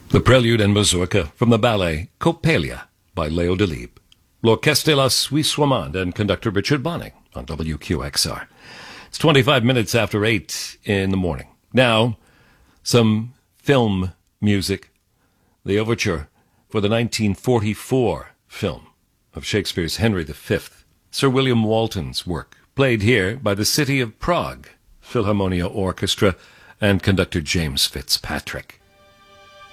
The Prelude and Mazurka from the ballet Coppelia by Leo Delibes. L'Orchestre La Suisse Romande and conductor Richard Bonning on WQXR. It's 25 minutes after 8 in the morning. Now, some film music. The overture for the 1944 film of Shakespeare's Henry V, Sir William Walton's work, played here by the City of Prague Philharmonia Orchestra and conductor James Fitzpatrick.